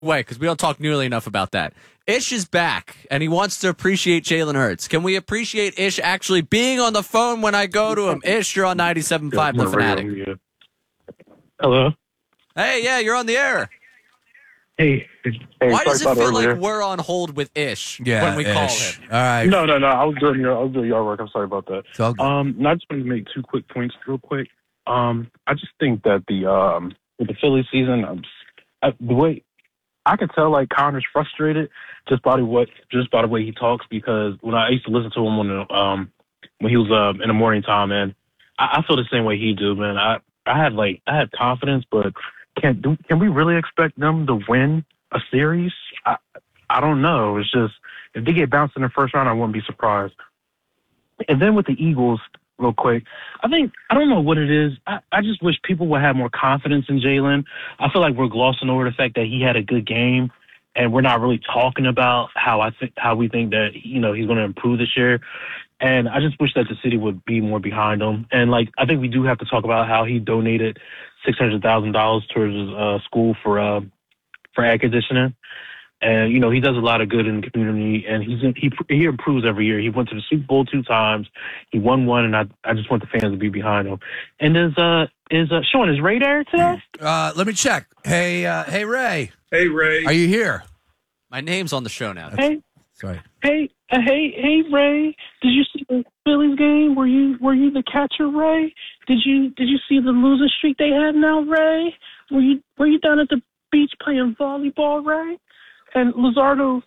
way, because we don't talk nearly enough about that. Ish is back, and he wants to appreciate Jalen Hurts. Can we appreciate Ish actually being on the phone when I go to him? Ish, you're on 97.5 The Fanatic. Hello? Hey, yeah, you're on the air. Hey. Why does it feel like we're on hold with Ish when we call him? All right. No. I was doing your work. I'm sorry about that. It's all good. I just want to make 2 quick points real quick. I just think that with the Philly season, the way I could tell, like, Connor's frustrated just by the way he talks, because when I used to listen to him when he was in the morning time, man, I feel the same way he do, man. I had confidence, but can we really expect them to win a series? I don't know. It's just, if they get bounced in the first round, I wouldn't be surprised. And then with the Eagles, real quick, I don't know what it is. I just wish people would have more confidence in Jalen. I feel like we're glossing over the fact that he had a good game, and we're not really talking about how we think that, you know, he's going to improve this year. And I just wish that the city would be more behind him. And, like, I think we do have to talk about how he donated $600,000 towards his school for air conditioning. And, you know, he does a lot of good in the community, and he improves every year. He went to the Super Bowl 2 times. He won one, and I just want the fans to be behind him. And Sean, is Ray there today? Let me check. Hey, Ray. Hey, Ray. Are you here? My name's on the show now. Hey. Sorry. Hey, Ray. Did you see the Phillies game? Were you the catcher, Ray? Did you see the losing streak they had now, Ray? Were you down at the beach playing volleyball, Ray? And Lazardo's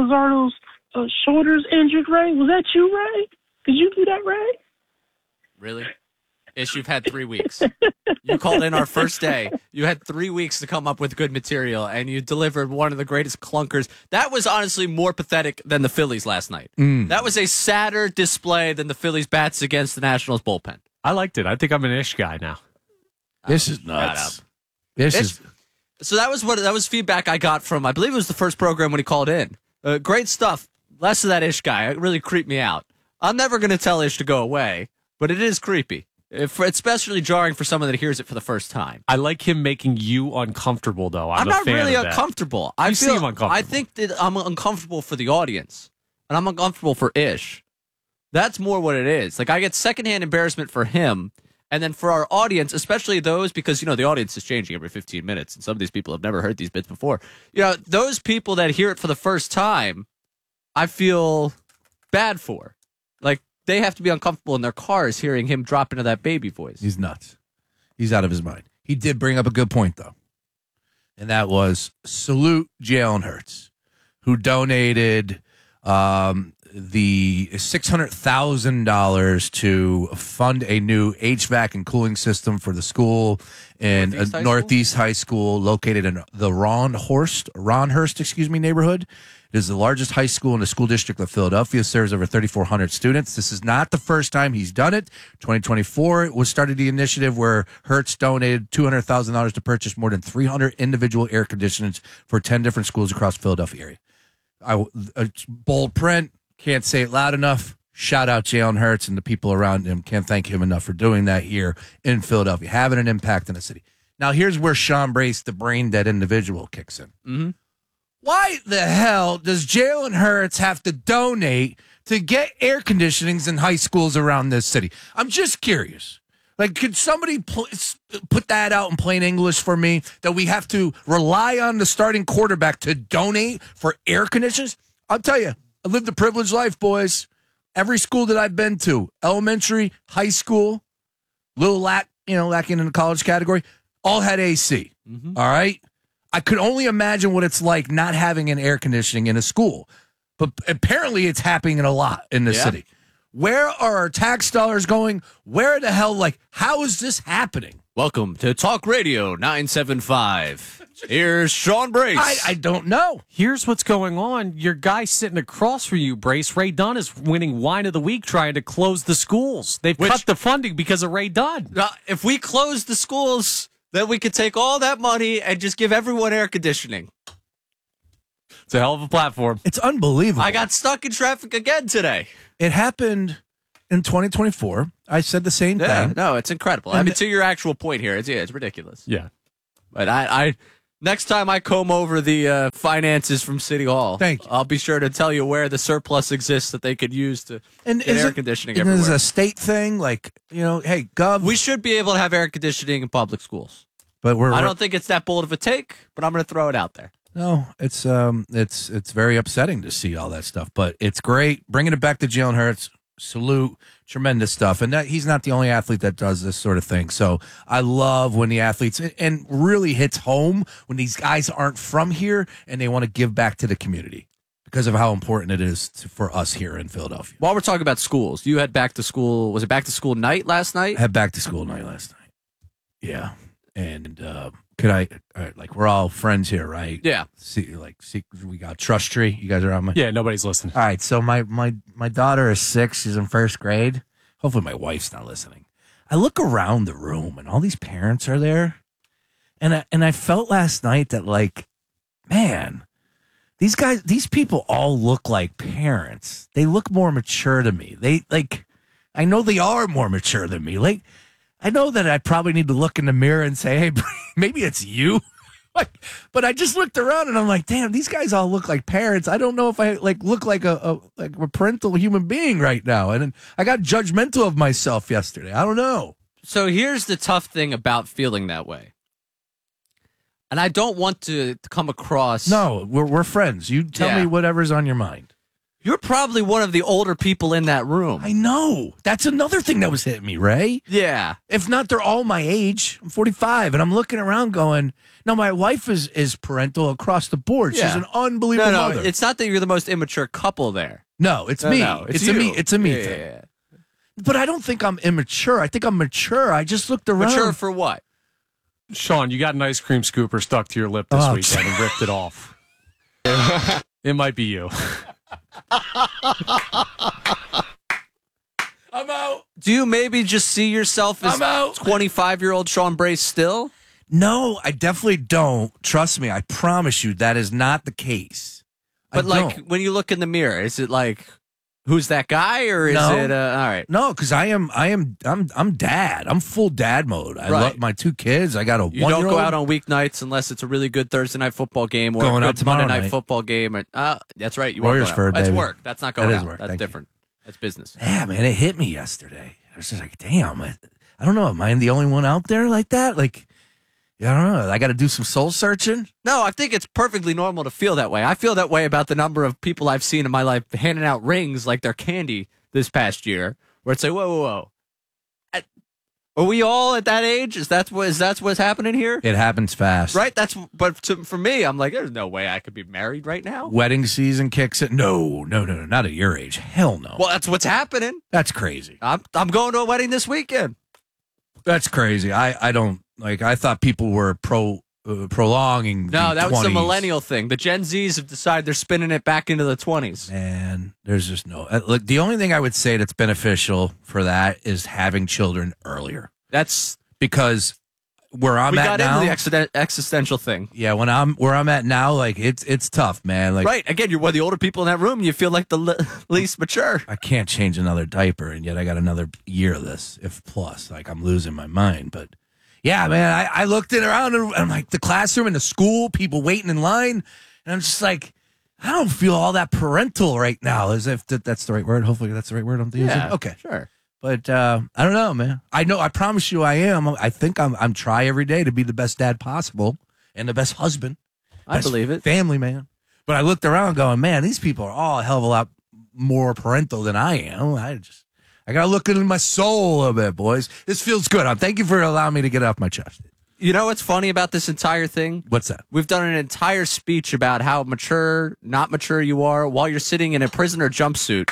shoulder's injured, Ray. Was that you, Ray? Did you do that, Ray? Really? Ish, you've had 3 weeks. You called in our first day. You had 3 weeks to come up with good material, and you delivered one of the greatest clunkers. That was honestly more pathetic than the Phillies last night. That was a sadder display than the Phillies' bats against the Nationals bullpen. I liked it. I think I'm an Ish guy now. This is nuts. This is... So that was feedback I got from, I believe it was the first program when he called in. Great stuff. Less of that Ish guy. It really creeped me out. I'm never going to tell Ish to go away, but it is creepy. It's especially jarring for someone that hears it for the first time. I like him making you uncomfortable, though. I'm not a fan really of that. uncomfortable. You seem uncomfortable. I think that I'm uncomfortable for the audience, and I'm uncomfortable for Ish. That's more what it is. Like, I get secondhand embarrassment for him, and then for our audience, especially those, because, you know, the audience is changing every 15 minutes, and some of these people have never heard these bits before. You know, those people that hear it for the first time, I feel bad for. Like, they have to be uncomfortable in their cars hearing him drop into that baby voice. He's nuts. He's out of his mind. He did bring up a good point, though. And that was salute Jalen Hurts, who donated the $600,000 to fund a new HVAC and cooling system for the school in Northeast High School located in the Ronhurst neighborhood. It is the largest high school in the school district of Philadelphia, serves over 3,400 students. This is not the first time he's done it. 2024 was started the initiative where Hertz donated $200,000 to purchase more than 300 individual air conditioners for 10 different schools across the Philadelphia area. Bold print, can't say it loud enough. Shout out Jalen Hurts and the people around him. Can't thank him enough for doing that here in Philadelphia, having an impact in the city. Now, here's where Sean Brace, the brain dead individual, kicks in. Mm-hmm. Why the hell does Jalen Hurts have to donate to get air conditionings in high schools around this city? I'm just curious. Like, could somebody put that out in plain English for me, that we have to rely on the starting quarterback to donate for air conditioners? I'll tell you, I lived a privileged life, boys. Every school that I've been to, elementary, high school, lacking in the college category, all had AC. Mm-hmm. All right? I could only imagine what it's like not having an air conditioning in a school. But apparently it's happening a lot in the city. Where are our tax dollars going? Where the hell, how is this happening? Welcome to Talk Radio 975. Here's Sean Brace. I don't know. Here's what's going on. Your guy sitting across from you, Brace, Ray Dunn, is winning Wine of the Week trying to close the schools. They've cut the funding because of Ray Dunn. If we close the schools, then we could take all that money and just give everyone air conditioning. It's a hell of a platform. It's unbelievable. I got stuck in traffic again today. It happened in 2024. I said the same thing. No, it's incredible. To your actual point here, it's ridiculous. Yeah. But I Next time I comb over the finances from City Hall, Thank you. I'll be sure to tell you where the surplus exists that they could use to And get is air it- conditioning and everywhere. is a state thing, like, hey, Gov. We should be able to have air conditioning in public schools. but I don't think it's that bold of a take, but I'm going to throw it out there. No, it's very upsetting to see all that stuff, but it's great. Bringing it back to Jalen Hurts, salute, tremendous stuff. And that he's not the only athlete that does this sort of thing. So I love when the athletes, and really hits home when these guys aren't from here and they want to give back to the community because of how important it is for us here in Philadelphia. While we're talking about schools, you had back to school. Was it back to school night last night? I had back to school night last night. Yeah. And like, we're all friends here, right? Yeah. See, we got Trust Tree. You guys are on my. Yeah, nobody's listening. All right, so my daughter is 6. She's in first grade. Hopefully my wife's not listening. I look around the room and all these parents are there. And I felt last night that, like, man, these people all look like parents. They look more mature to me. I know they are more mature than me. Like, I know that I probably need to look in the mirror and say, hey, maybe it's you. But I just looked around and I'm like, damn, these guys all look like parents. I don't know if I look like a parental human being right now. And I got judgmental of myself yesterday. I don't know. So here's the tough thing about feeling that way. And I don't want to come across. No, we're friends. You tell me whatever's on your mind. You're probably one of the older people in that room. I know. That's another thing that was hitting me, Ray. Yeah. If not, they're all my age. I'm 45, and I'm looking around going, no, my wife is parental across the board. Yeah. She's an unbelievable No, mother. it's not that you're the most immature couple there. No, it's me. No, it's you. a me. It's a me Yeah, thing. yeah. But I don't think I'm immature. I think I'm mature. I just looked around. Mature for what? Sean, you got an ice cream scooper stuck to your lip this Oh, weekend and ripped it off. It might be you. I'm out. Do you maybe just see yourself as I'm out. 25-year-old Sean Brace still? No, I definitely don't. Trust me. I promise you that is not the case. But when you look in the mirror, is it like, who's that guy, or is No. it all right? No, because I'm dad. I'm full dad mode. I Right. love my 2 kids. I got a You 1-year-old. don't go out on weeknights unless it's a really good Thursday night football game or Going a out good tomorrow Monday night night. football game. That's right. You Warriors are for going it, out. That's baby. work. That's not going That is out. work. That's Thank you. different. That's business. Yeah, man, it hit me yesterday. I was just like, damn, I don't know. Am I the only one out there like that? Like, I don't know. I got to do some soul searching. No, I think it's perfectly normal to feel that way. I feel that way about the number of people I've seen in my life handing out rings like they're candy this past year, where it's like, whoa. Are we all at that age? Is that what's happening here? It happens fast. Right? For me, I'm like, there's no way I could be married right now. Wedding season kicks it. No, not at your age. Hell no. Well, that's what's happening. That's crazy. I'm going to a wedding this weekend. That's crazy. I don't like. I thought people were prolonging. No, the that was the 20s. millennial thing. The Gen Zs have decided they're spinning it back into the 20s. Man, there's just no. Look, the only thing I would say that's beneficial for that is having children earlier. That's Because where I'm we at got now, into the existential thing. yeah, where I'm at now, like it's tough, man. Like, Right. Again, you're one of the older people in that room. You feel like the least mature. I can't change another diaper, and yet I got another year of this, if plus. Like, I'm losing my mind. But yeah, man, I looked around and I'm like the classroom and the school, people waiting in line, and I'm just like, I don't feel all that parental right now. As if that's the right word. Hopefully, that's the right word I'm using. Yeah. Okay. Sure. But I don't know, man. I know. I promise you, I am. I think I'm try every day to be the best dad possible and the best husband. I best believe it. family man. But I looked around, going, man, these people are all a hell of a lot more parental than I am. I got to look into my soul a little bit, boys. This feels good. Thank you for allowing me to get it off my chest. You know what's funny about this entire thing? What's that? We've done an entire speech about how mature, not mature you are while you're sitting in a prisoner jumpsuit.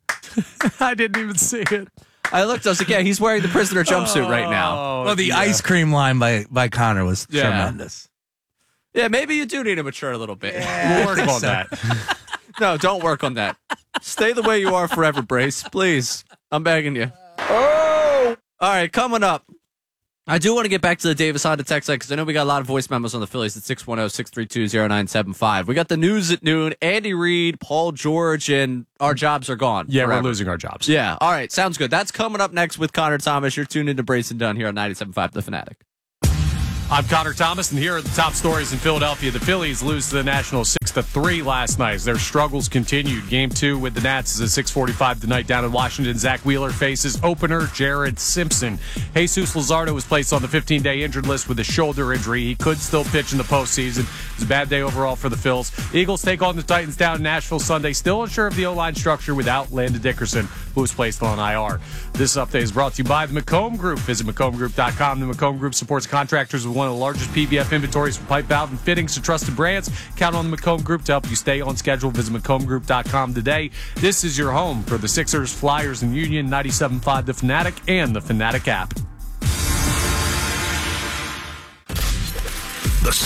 I didn't even see it. I looked, I was like, yeah, he's wearing the prisoner jumpsuit right now. Well, the ice cream line by Connor was Yeah. tremendous. Yeah, maybe you do need to mature a little bit. We'll work on that. No, don't work on that. Stay the way you are forever, Brace. Please. I'm begging you. Oh! All right, coming up. I do want to get back to the Davis Honda text line because I know we got a lot of voice memos on the Phillies at 610-632-0975. We got the news at noon. Andy Reid, Paul George, and our jobs are gone. Yeah, forever. we're losing our jobs. Yeah, all right, sounds good. That's coming up next with Connor Thomas. You're tuned into Brace and Dunn here on 97.5 The Fanatic. I'm Connor Thomas, and here are the top stories in Philadelphia. The Phillies lose to the Nationals 6-3 last night as their struggles continued. Game 2 with the Nats is at 6:45 tonight down in Washington. Zach Wheeler faces opener Jared Simpson. Jesus Luzardo was placed on the 15-day injured list with a shoulder injury. He could still pitch in the postseason. It's a bad day overall for the Phils. Eagles take on the Titans down in Nashville Sunday. Still unsure of the O-line structure without Landon Dickerson, who was placed on IR. This update is brought to you by the McComb Group. Visit McCombGroup.com. The McComb Group supports contractors with one of the largest PVF inventories for pipe, valve, and fittings to trusted brands. Count on the McComb Group to help you stay on schedule. Visit McCombGroup.com today. This is your home for the Sixers, Flyers, and Union. 97.5 The Fanatic and the Fanatic app.